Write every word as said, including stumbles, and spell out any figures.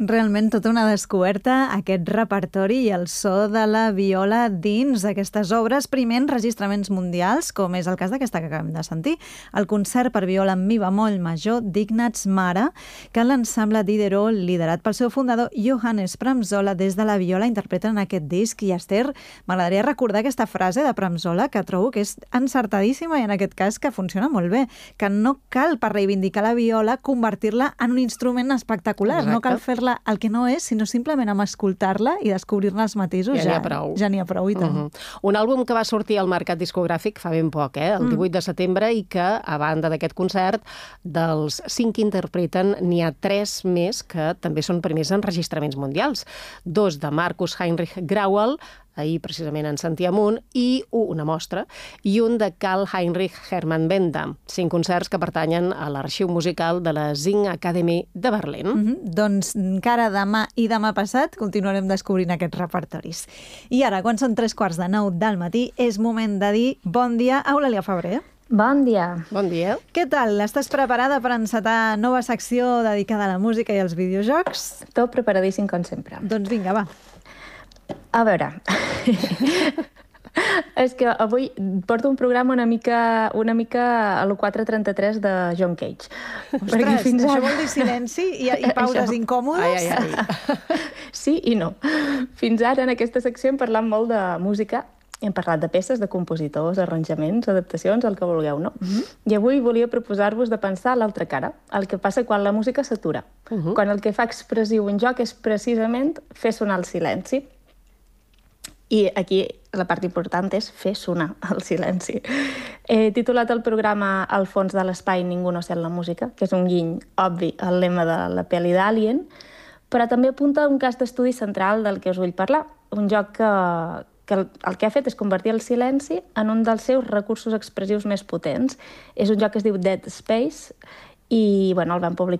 Realment tota una descoberta, aquest repertori i el so de la viola dins d'aquestes obres, primer en enregistraments mundials, com és el cas d'aquesta que acabem de sentir, el concert per viola en mi bemoll major d'Ignaz Mara, que l'ensemble Diderot, liderat pel seu fundador Johannes Pramsola, des de la viola interpreten aquest disc. I Esther, m'agradaria recordar aquesta frase de Pramsola, que trobo que és encertadíssima i en aquest cas que funciona molt bé, que no cal per reivindicar la viola convertir-la en un instrument espectacular. Exacte. No cal fer el que no és, sinó simplement amb escoltar-la i descobrir-ne els matisos. Ja n'hi ha prou. Ja n'hi ha prou, i tant. Uh -huh. Un àlbum que va sortir al mercat discogràfic fa ben poc, eh? el divuit de setembre, i que, a banda d'aquest concert, dels cinc que interpreten, n'hi ha tres més que també són primers enregistraments mundials. Dos de Marcus Heinrich Grauel, ahir precisament en sentíem un, i una mostra, i un de Karl Heinrich Hermann Benda. Cinc concerts que pertanyen a l'arxiu musical de la Sing Academy de Berlín. Mm-hmm. Doncs encara demà i demà passat continuarem descobrint aquests repertoris. I ara, quan són tres quarts de nou del matí, és moment de dir bon dia a Eulàlia Febrer. Bon dia. Bon dia. Què tal? Estàs preparada per encetar nova secció dedicada a la música i als videojocs? Tot preparadíssim, com sempre. Doncs vinga, va. A veure, és que avui porto un programa una mica, una mica a l'u quatre trenta-tres de John Cage. Ostres, fins ara... això vol dir silenci i, i pauses això... incòmodes? Ai, ai, ai. Sí i no. Fins ara en aquesta secció hem parlat molt de música, hem parlat de peces, de compositors, arranjaments, adaptacions, el que vulgueu, no? Uh -huh. I avui volia proposar-vos de pensar l'altra cara, el que passa quan la música s'atura, uh -huh. quan el que fa expressiu un joc és precisament fer sonar el silenci. I aquí la part important és fer sonar el silenci. He titulat el programa Al fons de l'espai ningú no sent la música, que és un guiny obvi al lema de la pel·li d'Alien, però també apunta un cas d'estudi central del que us vull parlar, un joc que, que el, el que ha fet és convertir el silenci en un dels seus recursos expressius més potents. És un joc que es diu Dead Space i bueno, el van publicar